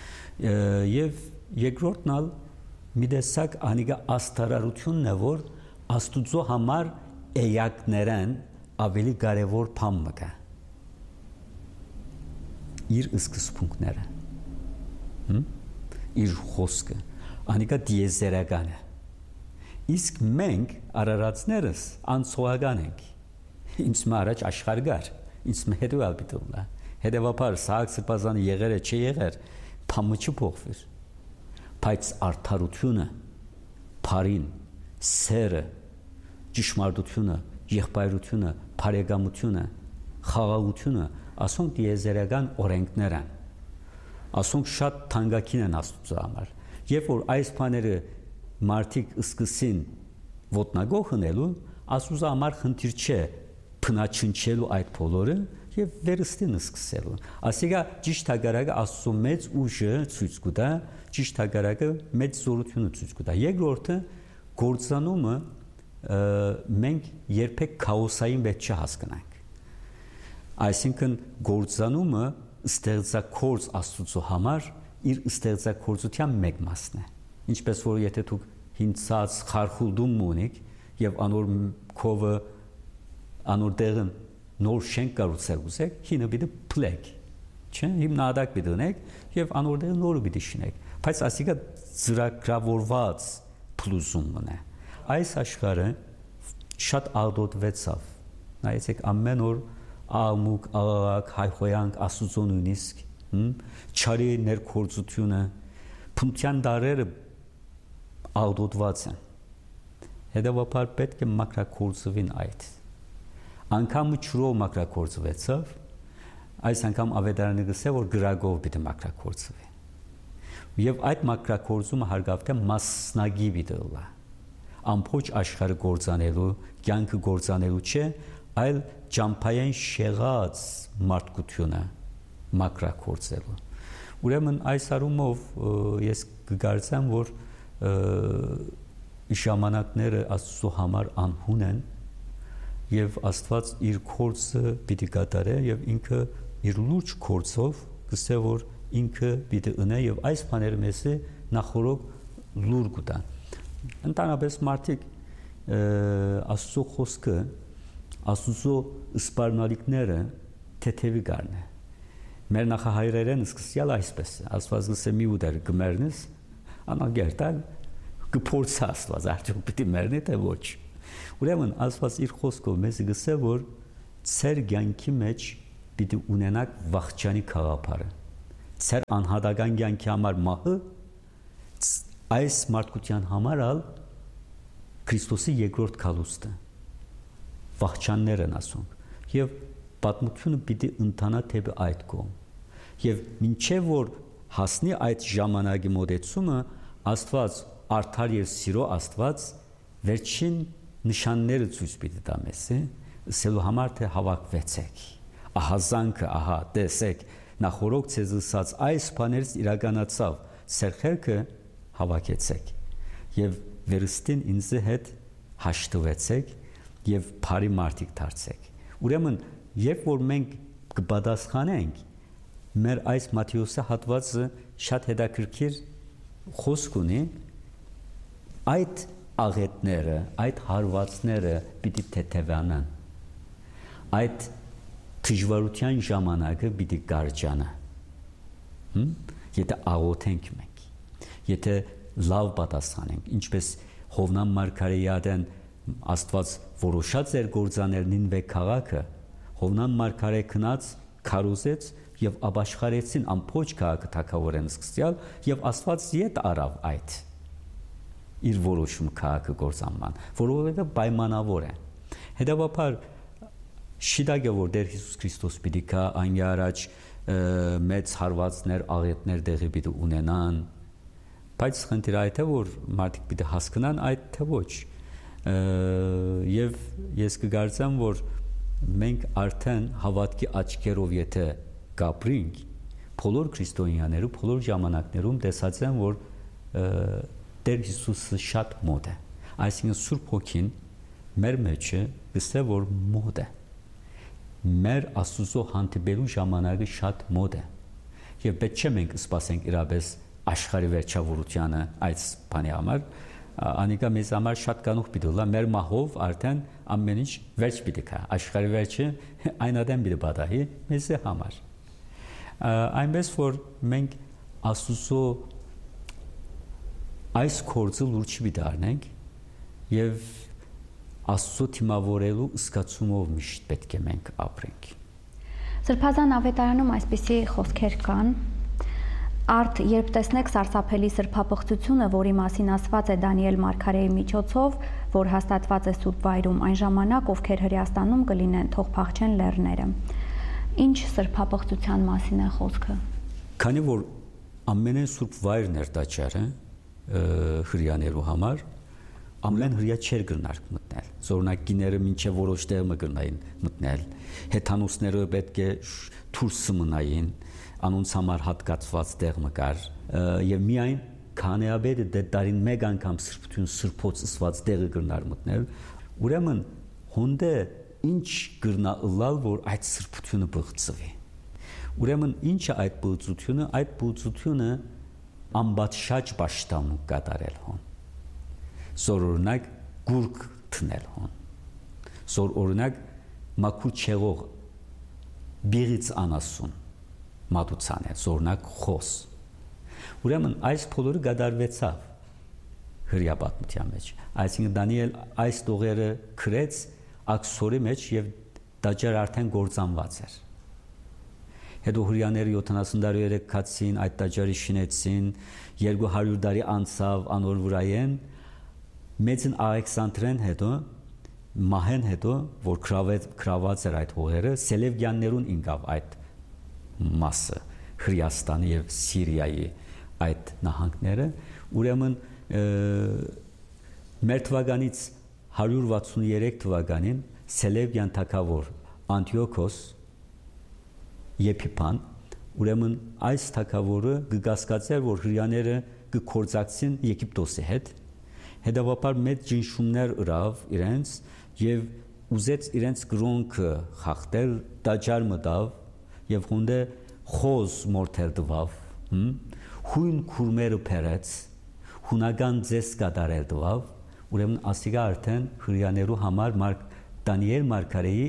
Եվ երկրորդն ալ մի տեսակ անիկա աստարարությունն է, որ Աստուծո համար էակներեն ավելի կարևոր բան մկա։ Իր սկզբունքները, իր խոսքը, անիկա դիեզերական է։ Իսկ մենք արարածներս անցողական ենք։ Ինձ մարաջ աշխարհգար, ինձ հետո ալբիտուլա։ Հետևաբար սաղ սրբազանը եղեր է, չի եղեր, փամը չփոխվիր։ Բայց արդարությունը, բարին, սերը, ճշմարտությունը, եղբայրությունը, բարեկամությունը, խաղաղությունը, ասոնք դիեզերական օրենքներ են։ Ասոնք շատ թանկագին են Աստծո համար։ Երբ որ այս բաները մարդիկ սկսին ոտնագող հնելու, Աստծո համար խնդիր չէ փնաչնչելու այդ բոլորը եւ վերստին սկսելու։ Ասիկա ճիշտ հակառակը Աստծո մեծ ուժը ցույց կտա, ճիշտ հակառակը մեծ զորությունը ցույց կտա։ Երկրորդը գործանումը մենք երբեք քաոսային մեջ չհասկանանք։ Այսինքն գործանումը ստեղծագործ Աստծո համար իր ստեղծագործության մեկ մասն է։ Ինչպես որ եթե դուք հինցած խարխուլդում ունեք եւ անոր քովը անոր դերն նոր շենք կառուցել ուզեք, հինը պիտի փլեք, չէ՞, հիմնադակ պիտի ունեք եւ անոր դերը նորը պիտի շինեք, բայց ասիկա ծրագրավորված փլուզումն է։ Այս աշխարհը շատ աղդոտվեցավ։ Նայեցեք ամեն օր աղմուկ, աղաղակ, հայխոյանք, Աստծո նույնիսկ, չարի ներքործությունը, փնության դարերը աղդոտված են։ Հետևաբար պետք է մակրակորձվին այդ։ Անկամ չրով մակրակորձվեցավ, այս անգամ ավետարանը գսե որ գրագով պիտի մակրակորձվի։ Եվ այդ մակրակորձումը հարգավտ է մասնագի պիտի լա։ Ամբողջ աշխարհը գործանելու, կյանքը գործանելու չէ, այլ ճամփային շեղած մարդկությունը մակրակորձելու։ Ուրեմն այս առումով ես կգործեմ, որ ժամանակները Աստծո համար անհուն են եւ Աստված իր կորձը պիտի կատարե եւ ինքը իր լուրջ կորձով գսե որ ինքը պիտի ունե եւ այս բաները մեզի նախորոք լուր կտան։ Ընդհանրապես մարդիկ Աստծո խոսքը, Աստծո սպառնալիքները թեթևի գարն է։ Մեր նախահայրերեն սկսյալ այսպես է, Աստված գսե մի ուդեր գմերնես, անագերտալ կփորձի Աստված արդյոք պիտի մեռնի թե ոչ։ Ուրեմն Աստված իր խոսքով մեզ գսե որ ծեր կյանքի մեջ պիտի ունենաք վախճանի խաղապարը։ Ծեր անհատական կյանքի համար մահը այս մարդկության համար ալ Քրիստոսի երկրորդ քալուստը վախճաններ են ասում եւ պատմությունը պիտի ընթանա թեպի այդ կողմ եւ մինչեւ որ հասնի այդ ժամանակի մոտեցումը Աստված արդար եւ սիրո Աստված վերջին նշանները ցույց պիտի տա մեզ ասելու համար թե հավաքվեցեք ահա զանքը ահա տեսեք նախորոք ցեզ ասած այս բաներից իրականացավ սերխերքը հավաքեցեք եւ վերստին ինձ հետ հաշտվեցեք եւ բարի մարդիկ դարձեք ուրեմն երբ որ մենք կպատասխանենք մեր այս Մատթեոսի հատվածը շատ հետաքրքիր խոսք ունի այդ աղետները այդ հարվածները պիտի թեթևանան այդ դժվարության ժամանակը պիտի կարճանա եթե աղոթենք մենք եթե լավ պատասխանենք ինչպես Հովնան մարգարեյադեն Աստված որոշած էր գործանել Նինվե քաղաքը Հովնան մարգարե քնած քարոզեց եւ ապաշխարեցին ամբողջ քաղաքը թագավորեն սկսյալ եւ Աստված յետ արավ այդ իր որոշում քաղաքը գործանման որովհետեւ պայմանավոր է հետեւաբար շիդագը որ Տեր Հիսուս Քրիստոս պիտի կա այն առաջ մեծ հարվածներ աղետներ դեղի պիտի ունենան բայց խնդիրը այդ է որ մարդիկ պիտի հասկանան այդ թե ոչ եւ ես կգործեմ որ մենք արդեն հավատքի աչքերով եթե կապրինք բոլոր քրիստոնյաներու բոլոր ժամանակներում տեսած են որ Տեր Հիսուսը շատ մոտ է այսինքն Սուրբ Հոգին մեր մեջը գսե որ մոտ է մեր Աստծո հանդիպելու ժամանակը շատ մոտ է եւ պետք չէ մենք սպասենք իրապես աշխարհի վերջավորությանը այս բանի համար անիկա մեզ համար շատ կանուխ պիտի լա մեր մահով արդեն ամեն ինչ վերջ պիտի կա աշխարհի վերջը այնադեմ պիտի պատահի մեզ համար այնպես որ մենք Աստծո այս կորձը լուրջ պիտի առնենք եւ Աստծո թիմավորելու զգացումով միշտ պետք է մենք ապրենք Սրբազան ավետարանում այսպիսի խոսքեր կան Արդ երբ տեսնեք սարսափելի սրբապղծությունը, որի մասին ասված է Դանիել մարգարեի միջոցով, որ հաստատված է Սուրբ Վայրում, այն ժամանակ ովքեր Հրեաստանում կլինեն, թող փախչեն լեռները։ Ինչ սրբապղծության մասին է խոսքը։ Քանի որ ամենայն Սուրբ Վայրն էր տաճարը հրեաներու համար, ամեն հրեա չէր գնար մտնել։ Զորնակիները մինչև որոշ տեղ մգնային մտնել։ Հեթանոսները պետք է դուրս մնային, անոնց համար հատկացված տեղ մկար եւ միայն քանեաբեդը դետարին մեկ անգամ սրբություն սրբոց ըսված տեղը գնար մտնել ուրեմն հոնդե ինչ գրնա ըլալ որ այդ սրբությունը բղծվի ուրեմն ինչ է այդ բղծությունը այդ բղծությունը ամբատշաճ պաշտամու կատարել հոն զոր օրինակ գուրկ թնել հոն զոր օրինակ մաքուր չեղող բիղից անասուն մատուցան է, զորնակ խոս։ Ուրեմն այս փոլորը գդարվեցավ հրյա պատմության մեջ։ Այսինքն Դանիել այս տողերը քրեց աքսորի մեջ եւ տաճար արդեն գործանված էր։ Հետո հրյաները յոթանասուն տարի երեքացին այդ տաճարի շինեցին, երկու հարյուր տարի անցավ անոր վրայեն, մեծն Ալեքսանդրեն հետո մահեն հետո որ քրաված էր այդ հողերը, Սելևկյաններուն ինկավ այդ մասը Հրեաստանի եւ Սիրիայի այդ նահանգները ուրեմն մեր թվականից հարյուր վաթսուններեք թվականին Սելևկյան թագավոր Անտիոքոս Եփիփան ուրեմն այս թագավորը գկասկածեր որ հրեաները կկործակցին Եգիպտոսի հետ հետևաբար մեծ ջնշումներ ըրավ իրենց եւ ուզեց իրենց գրոնքը խախտել տաճար մտավ եւ հոնդե խոզ մորթել դվավ հույն քուրմերը փերեց հունական ձես կատարել դվավ ուրեմն ասիգա արդեն հրյաներու համար մարկ Դանիել մարգարեի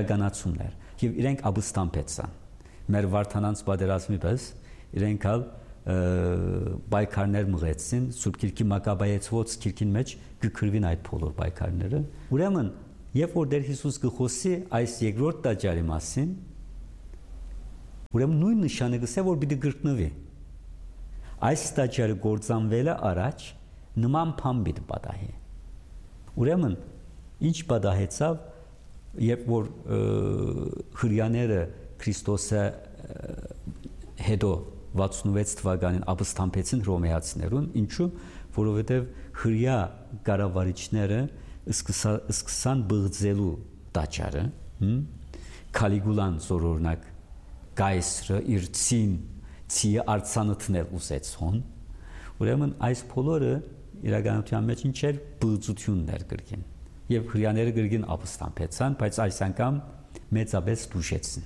իրականացումներ եւ իրենք աբստամբեցան մեր վարդանանց պատերազմի պես իրենք ալ բայկարներ մղեցին Սուրբ Գիրքի Մակաբայեցված գիրքին մեջ գկրվին այդ բոլոր բայկարները ուրեմն երբ որ Տեր Հիսուս գխոսի այս երկրորդ տաճարի մասին ուրեմն նույն նշանը գսե որ պիտի գրկնվի այս տաճարը գործանվելը առաջ նման բան պիտի պատահի ուրեմն ինչ պատահեցավ երբ որ հրյաները Քրիստոսը հետո վաթսունվեց թվականին ապստամբեցին հռոմեացիներուն ինչու որովհետև հրյա կառավարիչները սկսան բղձելու տաճարը Կալիգուլան զորօրինակ Գայսրը իր ցին ցիը արցանըթնել ուզեցուն ուրեմն այս բոլորը իրականության մեջ ինչ էր բղծություններ գրգին եւ հրյաները գրգին ապստամբեցան բայց այս անգամ մեծապես դուժեցին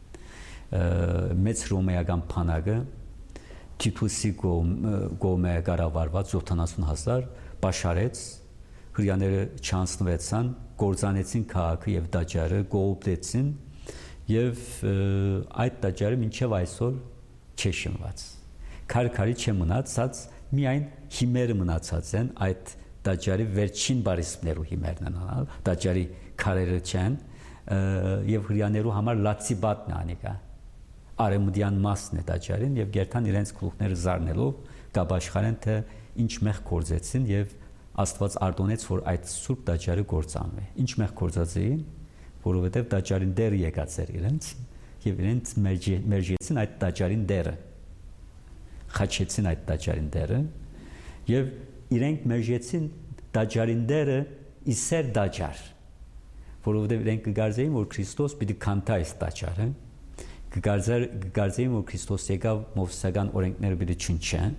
մեծ հռոմեական բանակը Տիտուսի կողմէ կառավարված յոթանասուն հազար բաշարեց հրյաները չանցնվեցան կործանեցին քաղաքը եւ տաճարը գողոպտեցին եւ այդ տաճարը մինչեւ այսօր չի շնված քարքարի չմնացած միայն հիմերը մնացած են այդ տաճարի վերջին բարիսպներու հիմերն են անալ տաճարի քարերը չեն եւ հրյաներու համար լացիբատն անիկա արեմուդյան մասն է տաճարին եւ գերտան իրենց գլուխները զարնելով կապաշխարեն թե ինչ մեղ կործեցին եւ Աստված արտոնեց որ այդ սուրբ տաճարը կործանվի ինչ մեղ կործածին որովհետեւ տաճարին դերը եկած էր իրենց եւ իրենց մերժեցին այդ տաճարին դերը խաչեցին այդ տաճարին դերը եւ իրենք մերժեցին տաճարին դերը իսեր տաճար որովհետեւ իրենք կգարձեին որ Քրիստոս պիտի քանթա այս տաճարը կգարձեին որ Քրիստոս եկավ մովսեսական օրենքները պիտի չնչեն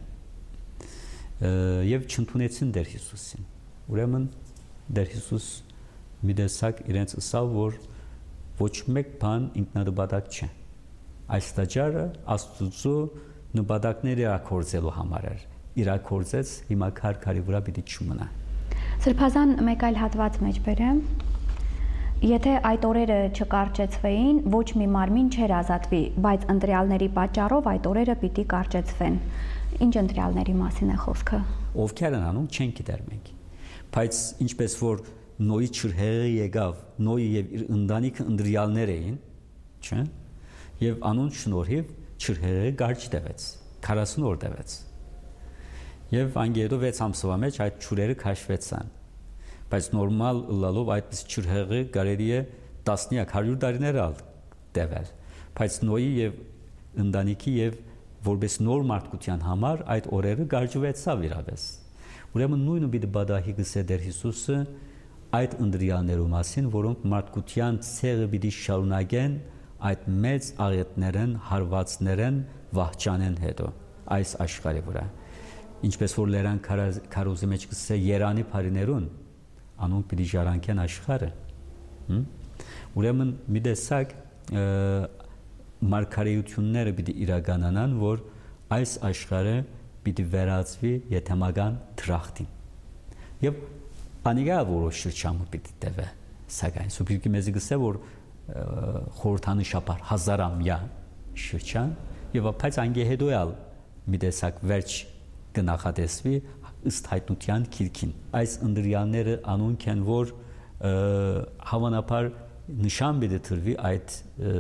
եւ չընդունեցին Տեր Հիսուսին ուրեմն Տեր Հիսուս մի տեսակ իրենց ասավ որ ոչ մեկ բան ինքնադպատակ չէ այս տաճարը Աստծո նպատակները իրակորձելու համար էր իրակորձեց հիմա քարքարի վրա պիտի չմնա Սրբազան մեկ այլ հատված մեջ բերեմ Եթե այդ օրերը չկարճեցվեին, ոչ մի մարմին չէր ազատվի, բայց ընտրյալների պատճառով այդ օրերը պիտի կարճեցվեն։ Ինչ ընտրյալների մասին է խոսքը։ Ովքեր են անում, չեն գիտեր մենք։ Բայց ինչպես որ Նոյի ճրհեղը եկավ, Նոյի եւ իր ընտանիքը ընտրյալներ էին, չէ՞։ Եվ անուն շնորհիվ ճրհեղը կարճ տևեց, քառասուն օր տևեց։ Եվ անգետո վեց ամսվա մեջ այդ ճուրերը քաշվեցան։ Բայց նորմալ լալով այդպես ճրհեղը կարելի է տասնյակ հարյուր տարիներ ալ տևել բայց Նոյի եւ ընտանիքի եւ որպես նոր մարդկության համար այդ օրերը գարժվեցավ իրավես ուրեմն նույնը պիտի բադահի գսե Տեր Հիսուսը այդ ընտրյալներու մասին որոնք մարդկության ցեղը պիտի շարունակեն այդ մեծ աղետներն հարվածներն վահճանեն հետո այս աշխարհի վրա ինչպես որ Լերան քարոզի մեջ գսե Երանի բարիներուն անոնք պիտի ժառանգեն աշխարհը ուրեմն մի տեսակ մարգարեությունները պիտի իրականանան որ այս աշխարհը պիտի վերածվի եթեմական դրախտին եւ անիգա որոշ շրջանը պիտի տևե սակայն Սուրբ Գիրքը մեզ գսե որ խորհրդանշաբար հազարամյա շրջան եւ բայց անգե հետո ալ մի տեսակ վերջ կնախատեսվի ըստ հայտնության քիրքին այս ընտրյալները անոնք են որ հավանաբար նշան պիտի տրվի այդ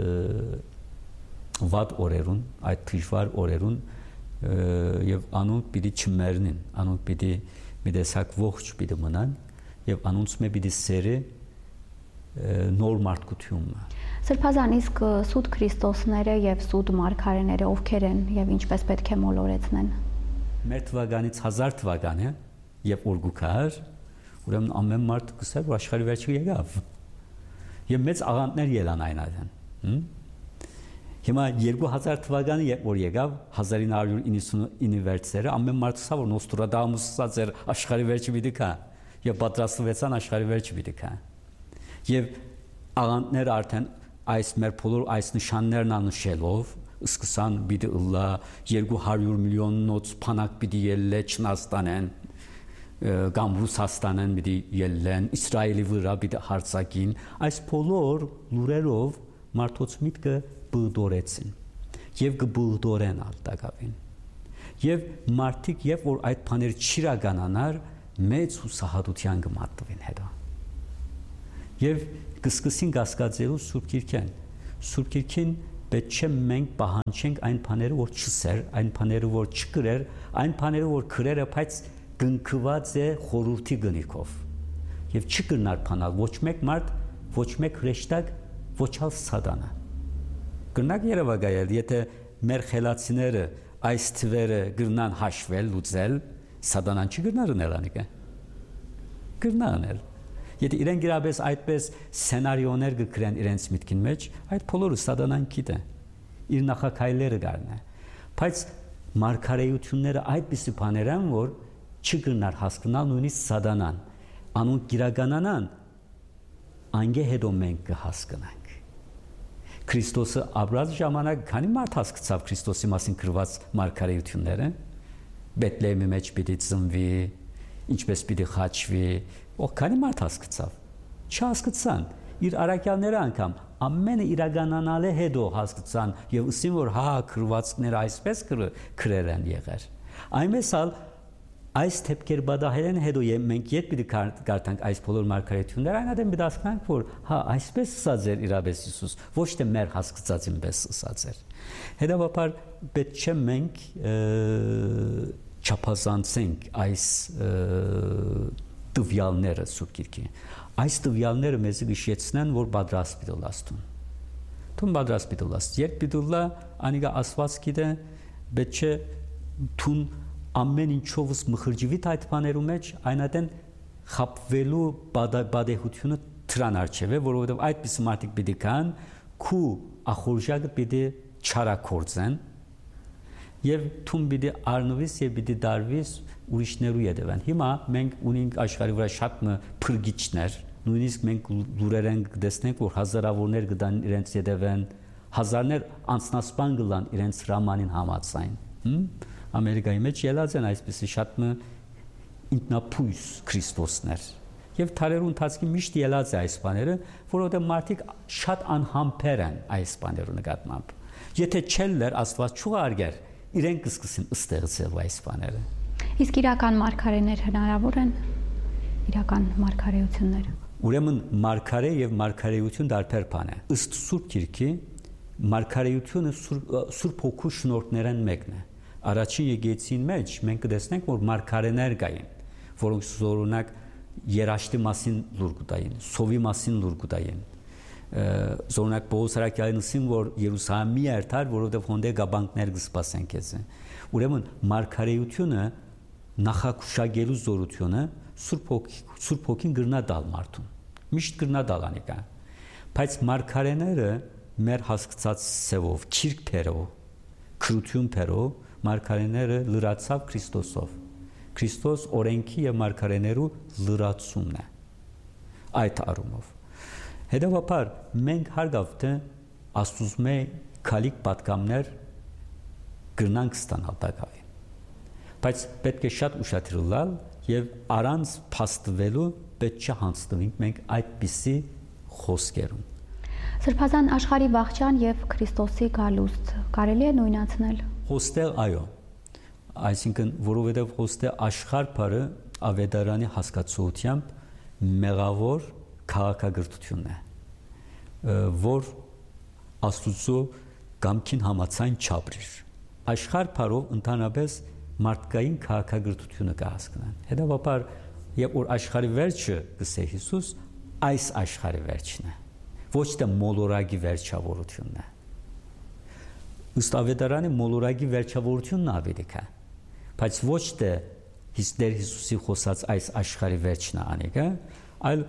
վատ օրերուն այդ դժվար օրերուն եւ անոնք պիտի չմեռնին անոնք պիտի մի տեսակ ողջ պիտի մնան եւ անոնց մե պիտի սերը նոր մարդկությունը Սրբազան իսկ սուտ Քրիստոսները եւ սուտ մարգարեները ովքեր են եւ ինչպես պետք է մոլորեցնեն Մեր թվականից հազար թվական է, երբ որ գուքար, ուրեմն ամեն մարդ կսեր, որ աշխարհի վերջը եկավ։ Եվ մեծ աղանդներ ելան այն այդեն։ Հիմա երկու հազար թվականը երբ որ եկավ, հազար ինը հարյուր իննսունինը վերջերը, ամեն մարդ ասա, որ Նոստրադամուսը ասած էր աշխարհի վերջը պիտի գա, եւ պատրաստվեցան աշխարհի վերջը պիտի գա։ Եվ աղանդները արդեն այս մեր բոլոր այս նշաններն անշելով սկսան պիտի ըլլա երկու հարյուր միլիոնոց փանակ պիտի ելլե Չինաստանեն կամ Ռուսաստանեն պիտի ելլեն Իսրայելի վրա պիտի հարձակին այս բոլոր լուրերով մարդոց միտքը բուդորեցին եւ կբուդորեն ալտակավին Եվ մարդիկ երբ որ այդ բաները չիրականանար, մեծ հուսահատության կմատնվեն հետո։ Եվ կսկսին կասկածելու Սուրբ Գիրքեն։ Սուրբ Գիրքին պետք չէ մենք պահանջենք այն բաները, որ չսեր, այն բաները, որ չկրեր, այն բաները, որ քրերը, բայց գնքված է խորհրդի գնիկով։ Եվ չկրնար բանալ ոչ մեկ մարդ, ոչ մեկ հրեշտակ, ոչ ալ սատանա։ Կրնակ երևակայել, եթե մեր խելացիները այս թվերը գրնան հաշվել, լուծել, սատանան չի գրնար ունել անիկը։ Գրնա անել։ Եթե իրենք իրապես այդպես սցենարիոներ կգրեն իրենց միտքին մեջ, այդ բոլորը սատանան գիտե։ Իր նախակայլերը գարնա։ Բայց մարգարեությունները այդպիսի բաներ են, որ չգրնար հասկանալ նույնիսկ սատանան։ Անուն գիրականանան, անգե հետո մենք կհասկանանք։ Քրիստոսը ապրած ժամանակ քանի մարդ հասկացավ Քրիստոսի մասին գրված մարգարեությունները։ Բեթլեհեմի մեջ պիտի ծնվի, ինչպես պիտի խաչվի, ո քանի մարդ հասկացավ։ Չհասկացան։ Իր արաքյալները անգամ ամենը իրականանալը հետո հասկացան եւ ըսին որ հա գրվածքները այսպես գրել են եղեր։ Այնպես այս թեփքեր բադահելեն հետո մենք յետ պիտի կարդանք այս բոլոր մարգարեությունները, այնադեմ պիտի ասենք որ հա այսպես ասած էր իրապես Հիսուս, ոչ թե մեր հասկացածին պես ասած էր։ Հետևաբար պետք չէ մենք չափազանցենք այս տվյալները Սուրբ Գիրքի։ Այս տվյալները մեզ կհիշեցնեն, որ պատրաստ պիտի լաստուն։ Թուն պատրաստ պիտի լաստ։ Երբ պիտի լա, անիկա ասված գիտե, պետք չէ թուն ամեն ինչովս մխրջվի այդ բաներու մեջ, այնադեն խապվելու բադեհությունը դրան արժեվ է, որովհետև այդպես մարդիկ պիտի կան, քու ախորժակը պիտի չարակորձեն, եւ թուն պիտի առնվիս եւ պիտի դարվիս ուրիշներու յետևան։ Հիմա մենք ունենք աշխարհի վրա շատ մը փրկիչներ, նույնիսկ մենք լուրերեն կտեսնենք, որ հազարավորներ կդան իրենց յետևան, հազարներ անձնասպան կլան իրենց հրամանին համաձայն։ Ամերիկայի մեջ ելած են այսպիսի շատ մը ինքնապույս քրիստոսներ։ Եվ թարերու ընթացքի միշտ ելած է այս բաները, որովհետև մարդիկ շատ անհամբեր են այս բաներու նկատմամբ։ Եթե չելներ Աստված չուղարկեր, իրենք կսկսեն ստեղծել այս բաները։ Իսկ իրական մարգարեներ հնարավոր են իրական մարգարեությունները։ Ուրեմն մարգարե եւ մարգարեություն դարբեր բան է։ Ըստ Սուրբ Գիրքի մարգարեությունը Սուրբ Հոգու շնորհներն մեկն է։ Առաջին եկեղեցին մեջ մենք կտեսնենք, որ մարգարեներ կային, որոնք զորունակ երաշտի մասին լուր կտային, սովի մասին լուր կտային։ Զորունակ Պողոս Արաքյալին ասին, որ Երուսաղեմի երթար, որովհետև հոնդե գաբանքներ կսպասեն քեզ։ Ուրեմն մարգարեությունը նախակուշագելու զորությունը Սուրբ Հոգի, Սուրբ Հոգին գրնա դալ մարդուն։ Միշտ գրնա դալ անիկա։ Բայց մարգարեները մեր հասկացած սևով, քիրք փերով, քրություն փերով մարգարեները լրացավ Քրիստոսով։ Քրիստոս օրենքի եւ մարգարեներու լրացումն է։ Այդ առումով հետևաբար մենք հարգավ թե աստուծմե քալիկ պատկամներ գրնանք ստանալ տակավին։ Բայց պետք է շատ ուշադրել լալ եւ առանց փաստվելու պետք չէ հանձնվենք մենք այդպիսի խոսքերում։ Սրբազան աշխարհի վաղճան եւ Քրիստոսի գալուստ կարելի է նույնացնել։ Հոստել այո, այսինքն որովհետեւ հոստել աշխարհ բառը ավետարանի հասկացությամբ մեղավոր քաղաքագրությունն է, որ Աստուծո կամքին համաձայն չապրիր։ Աշխարհ բառով ընդհանրապես մարդկային քաղաքագրությունը կհասկանան։ Հետևաբար, երբ որ աշխարհի վերջը գսե Հիսուս, այս աշխարհի վերջն է, ոչ թե մոլորակի վերջավորությունն է։ Ըստ ավետարանի մոլորակի վերջավորությունն ավելի է, բայց ոչ թե Հիսուս Հիսուսի խոսած այս աշխարհի վերջն է անիկա, այլ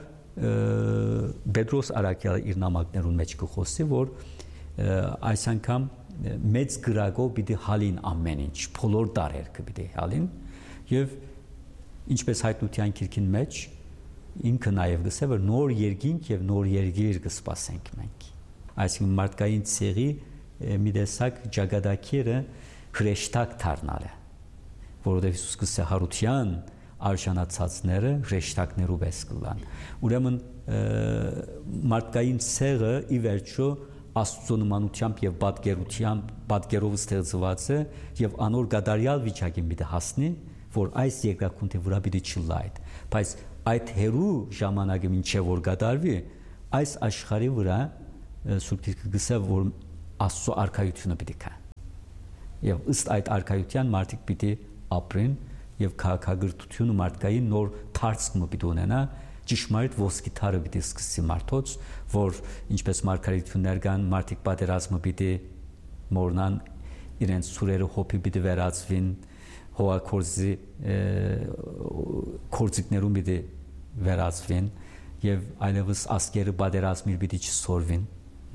Պետրոս Արաքյալը իր նամակներուն մեջ կխոսի, որ այս անգամ մեծ գրագով պիտի հալին ամեն ինչ, բոլոր տարերքը պիտի հալին, եւ ինչպես հայտնության քիրքին մեջ ինքը նաև գսե որ նոր երկինք եւ նոր երկիր կսպասենք մենք։ Այսինքն մարդկային ցեղի մի տեսակ ճակատագիրը հրեշտակ դառնալ է, որովհետեւ Հիսուս գսե հարության արժանացածները հրեշտակներով էս կլան։ Ուրեմն մարդկային ցեղը ի վերջո Աստծո նմանությամբ եւ պատկերությամբ, պատկերով ստեղծված է եւ անոր գադարյալ վիճակին պիտի հասնի, որ այս երկրակունթի վրա պիտի չլայդ, բայց այդ հերու ժամանակը մինչեւ որ գդարվի, այս աշխարհի վրա Սուրբ Գիրքը գսե որ Աստծո արքայությունը պիտի կա։ Եվ ըստ այդ արքայության մարդիկ պիտի ապրեն եւ քաղաքագրթությունը մարդկային նոր թարցումը պիտի ունենա, ճշմարիտ ոսկի թարը պիտի սկսի մարդոց, որ ինչպես մարգարեություններ կան, մարդիկ պատերազմը պիտի մորնան, իրենց սուրերը հոփի պիտի վերածվին, հողակորձի կորձիկներում պիտի վերածվին եւ այլևս ասկերը պատերազմի պիտի չսորվին,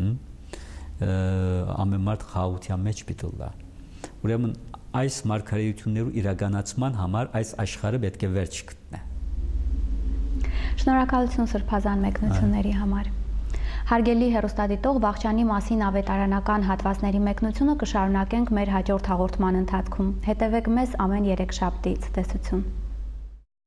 ամեն մարդ խաղաղության մեջ պիտի լա։ Ուրեմն այս մարգարեություններու իրականացման համար այս աշխարհը պետք է վերջ գտնե։ Շնորհակալություն սրբազան մեկնությունների համար։ Հարգելի հեռուստադիտող, վախճանի մասին ավետարանական հատվածների մեկնությունը կշարունակենք մեր հաջորդ հաղորդման ընթացքում։ Հետևեք մեզ ամեն երեքշաբթի։ Ցտեսություն։